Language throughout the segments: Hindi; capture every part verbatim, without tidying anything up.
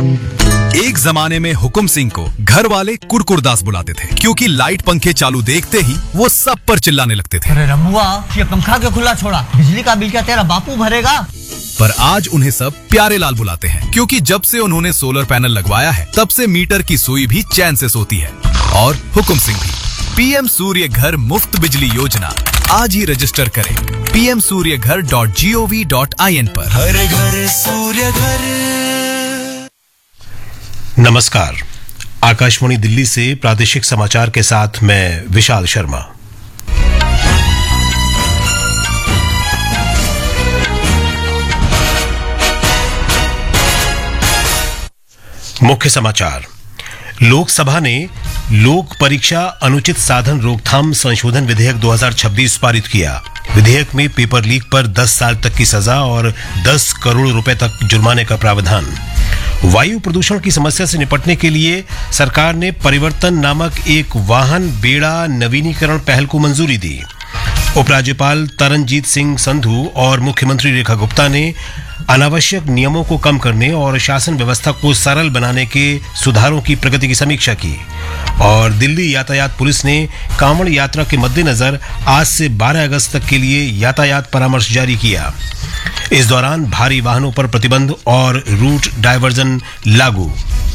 एक जमाने में हुकुम सिंह को घर वाले कुरकुरदास बुलाते थे, क्योंकि लाइट पंखे चालू देखते ही वो सब पर चिल्लाने लगते थे। अरे रमुआ, ये पंखा क्यों खुला छोड़ा? बिजली का बिल क्या तेरा बापू भरेगा? पर आज उन्हें सब प्यारे लाल बुलाते हैं, क्योंकि जब से उन्होंने सोलर पैनल लगवाया है तब से मीटर की सुई भी चैन से सोती है। और हुकुम सिंह भी। पीएम सूर्य घर मुफ्त बिजली योजना आज ही रजिस्टर करें पी एम सूर्य घर dot G O V dot I N पर। हर घर सूर्य घर। नमस्कार, आकाशवाणी दिल्ली से प्रादेशिक समाचार के साथ मैं विशाल शर्मा। मुख्य समाचार। लोकसभा ने लोक परीक्षा अनुचित साधन रोकथाम संशोधन विधेयक दो हज़ार छब्बीस पारित किया। विधेयक में पेपर लीक पर दस साल तक की सजा और दस करोड़ रुपए तक जुर्माने का प्रावधान। वायु प्रदूषण की समस्या से निपटने के लिए सरकार ने परिवर्तन नामक एक वाहन बेड़ा नवीनीकरण पहल को मंजूरी दी। उपराज्यपाल तरनजीत सिंह संधू और मुख्यमंत्री रेखा गुप्ता ने अनावश्यक नियमों को कम करने और शासन व्यवस्था को सरल बनाने के सुधारों की प्रगति की समीक्षा की। और दिल्ली यातायात पुलिस ने कांवड़ यात्रा के मद्देनजर आज से बारह अगस्त तक के लिए यातायात परामर्श जारी किया। इस दौरान भारी वाहनों पर प्रतिबंध और रूट डायवर्जन लागू।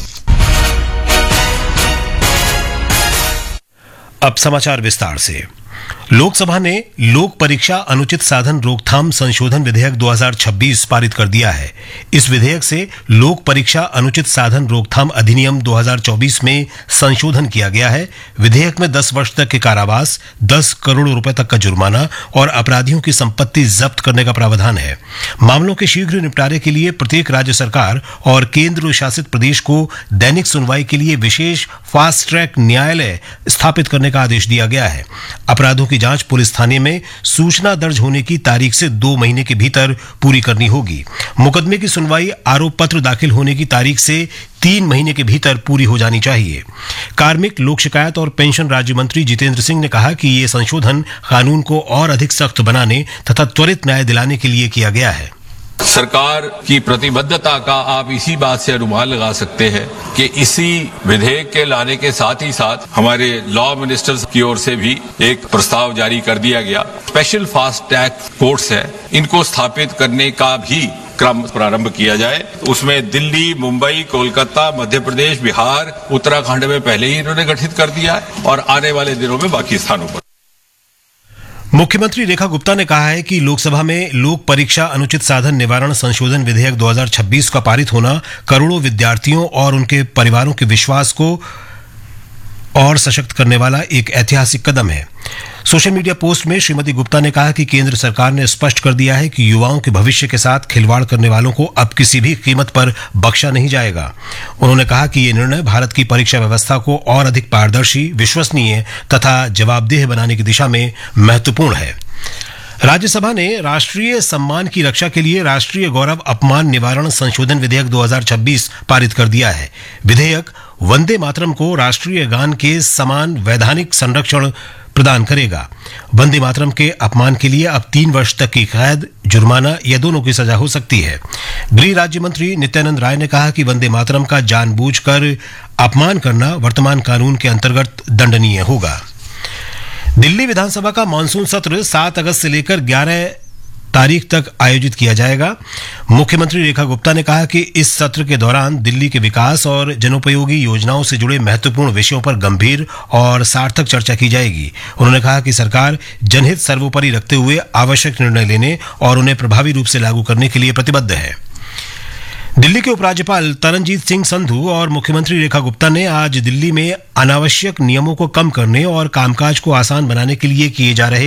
अब समाचार विस्तार से। लोकसभा ने लोक परीक्षा अनुचित साधन रोकथाम संशोधन विधेयक दो हज़ार छब्बीस पारित कर दिया है। इस विधेयक से लोक परीक्षा अनुचित साधन रोकथाम अधिनियम दो हज़ार चौबीस में संशोधन किया गया है। विधेयक में दस वर्ष तक के कारावास, दस करोड़ रुपए तक का जुर्माना और अपराधियों की संपत्ति जब्त करने का प्रावधान है। मामलों के शीघ्र निपटारे के लिए प्रत्येक राज्य सरकार और केंद्र शासित प्रदेश को दैनिक सुनवाई के लिए विशेष फास्ट ट्रैक न्यायालय स्थापित करने का आदेश दिया गया है। अपराधों की जांच पुलिस थाने में सूचना दर्ज होने की तारीख से दो महीने के भीतर पूरी करनी होगी। मुकदमे की सुनवाई आरोप पत्र दाखिल होने की तारीख से तीन महीने के भीतर पूरी हो जानी चाहिए। कार्मिक, लोक शिकायत और पेंशन राज्य मंत्री जितेंद्र सिंह ने कहा कि ये संशोधन कानून को और अधिक सख्त बनाने तथा त्वरित न्याय दिलाने के लिए किया गया है। सरकार की प्रतिबद्धता का आप इसी बात से अनुमान लगा सकते हैं कि इसी विधेयक के लाने के साथ ही साथ हमारे लॉ मिनिस्टर्स की ओर से भी एक प्रस्ताव जारी कर दिया गया। स्पेशल फास्ट ट्रैक कोर्ट्स है, इनको स्थापित करने का भी क्रम प्रारंभ किया जाए। उसमें दिल्ली, मुंबई, कोलकाता, मध्य प्रदेश, बिहार, उत्तराखंड में पहले ही इन्होंने गठित कर दिया है और आने वाले दिनों में बाकी स्थानों पर। मुख्यमंत्री रेखा गुप्ता ने कहा है कि लोकसभा में लोक परीक्षा अनुचित साधन निवारण संशोधन विधेयक दो हज़ार छब्बीस का पारित होना करोड़ों विद्यार्थियों और उनके परिवारों के विश्वास को और सशक्त करने वाला एक ऐतिहासिक कदम है। सोशल मीडिया पोस्ट में श्रीमती गुप्ता ने कहा कि केंद्र सरकार ने स्पष्ट कर दिया है कि युवाओं के भविष्य के साथ खिलवाड़ करने वालों को अब किसी भी कीमत पर बख्शा नहीं जाएगा। उन्होंने कहा कि ये निर्णय भारत की परीक्षा व्यवस्था को और अधिक पारदर्शी, विश्वसनीय तथा जवाबदेह बनाने की दिशा में महत्वपूर्ण है। राज्यसभा ने राष्ट्रीय सम्मान की रक्षा के लिए राष्ट्रीय गौरव अपमान निवारण संशोधन विधेयक दो हज़ार छब्बीस पारित कर दिया है। विधेयक वंदे मातरम को राष्ट्रीय गान के समान वैधानिक संरक्षण प्रदान करेगा। वंदे मातरम के अपमान के लिए अब तीन वर्ष तक की कैद, जुर्माना या दोनों की सजा हो सकती है। गृह राज्य मंत्री नित्यानंद राय ने कहा कि वंदे मातरम का जानबूझकर अपमान करना वर्तमान कानून के अंतर्गत दंडनीय होगा। दिल्ली विधानसभा का मानसून सत्र सात अगस्त से लेकर ग्यारह तारीख तक आयोजित किया जाएगा। मुख्यमंत्री रेखा गुप्ता ने कहा कि इस सत्र के दौरान दिल्ली के विकास और जनोपयोगी योजनाओं से जुड़े महत्वपूर्ण विषयों पर गंभीर और सार्थक चर्चा की जाएगी। उन्होंने कहा कि सरकार जनहित सर्वोपरि रखते हुए आवश्यक निर्णय लेने और उन्हें प्रभावी रूप से लागू करने के लिए प्रतिबद्ध है। दिल्ली के उपराज्यपाल तरनजीत सिंह संधू और मुख्यमंत्री रेखा गुप्ता ने आज दिल्ली में अनावश्यक नियमों को कम करने और कामकाज को आसान बनाने के लिए किए जा रहे